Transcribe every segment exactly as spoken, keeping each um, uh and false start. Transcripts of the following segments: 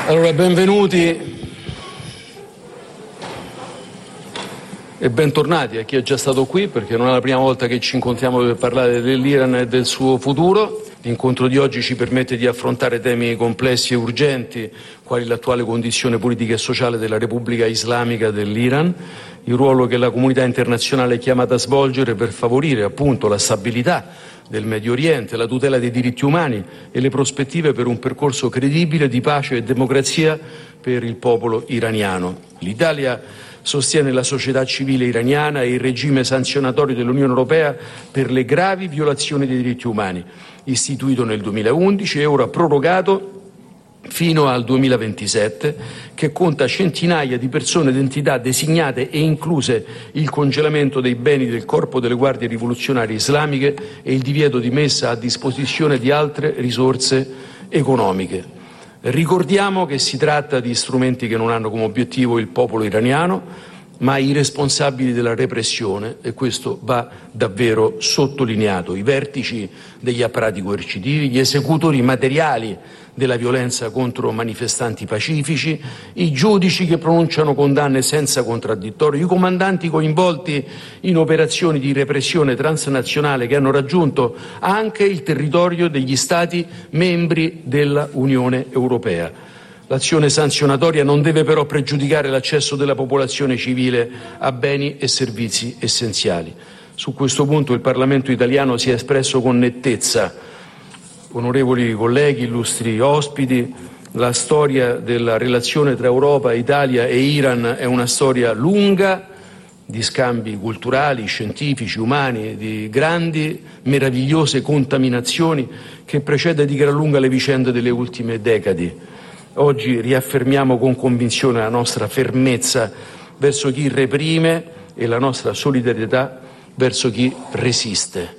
Allora, benvenuti e bentornati a chi è già stato qui, perché non è la prima volta che ci incontriamo per parlare dell'Iran e del suo futuro. L'incontro di oggi ci permette di affrontare temi complessi e urgenti, quali l'attuale condizione politica e sociale della Repubblica Islamica dell'Iran, il ruolo che la comunità internazionale è chiamata a svolgere per favorire appunto la stabilità del Medio Oriente, la tutela dei diritti umani e le prospettive per un percorso credibile di pace e democrazia per il popolo iraniano. L'Italia sostiene la società civile iraniana e il regime sanzionatorio dell'Unione Europea per le gravi violazioni dei diritti umani, istituito nel duemilaundici e ora prorogato fino al duemilaventisette, che conta centinaia di persone d'entità designate e incluse il congelamento dei beni del corpo delle guardie rivoluzionarie islamiche e il divieto di messa a disposizione di altre risorse economiche. Ricordiamo che si tratta di strumenti che non hanno come obiettivo il popolo iraniano, ma i responsabili della repressione, e questo va davvero sottolineato: i vertici degli apparati coercitivi, gli esecutori materiali della violenza contro manifestanti pacifici, i giudici che pronunciano condanne senza contraddittorio, i comandanti coinvolti in operazioni di repressione transnazionale che hanno raggiunto anche il territorio degli Stati membri della Unione Europea. L'azione sanzionatoria non deve però pregiudicare l'accesso della popolazione civile a beni e servizi essenziali. Su questo punto il Parlamento italiano si è espresso con nettezza. Onorevoli colleghi, illustri ospiti, la storia della relazione tra Europa, Italia e Iran è una storia lunga di scambi culturali, scientifici, umani, di grandi, meravigliose contaminazioni che precede di gran lunga le vicende delle ultime decadi. Oggi riaffermiamo con convinzione la nostra fermezza verso chi reprime e la nostra solidarietà verso chi resiste,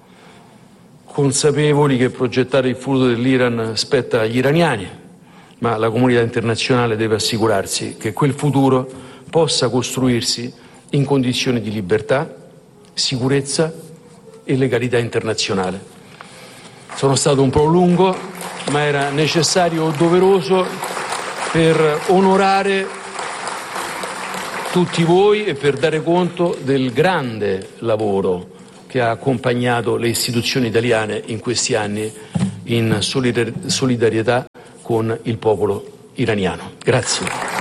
consapevoli che progettare il futuro dell'Iran spetta agli iraniani, ma la comunità internazionale deve assicurarsi che quel futuro possa costruirsi in condizioni di libertà, sicurezza e legalità internazionale. Sono stato un po' lungo, ma era necessario o doveroso per onorare tutti voi e per dare conto del grande lavoro che ha accompagnato le istituzioni italiane in questi anni in solidarietà con il popolo iraniano. Grazie.